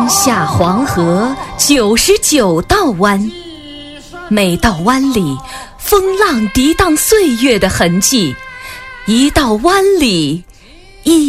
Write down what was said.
下黄河99道湾，每道湾里风浪涤荡岁月的痕迹，一道湾里